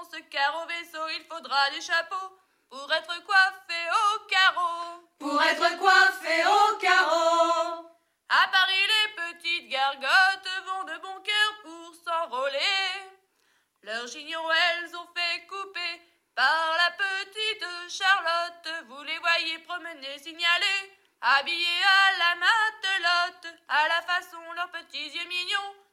dans ce carreau vaisseau, il faudra des chapeaux pour être coiffés au carreau. Pour être coiffés au carreau. À Paris, les petites gargotes vont de bon cœur pour s'enrôler. Leurs chignons, elles ont fait couper par la petite Charlotte. Vous les voyez promener, signaler, habillés à la matelote, à la façon leurs petits yeux mignons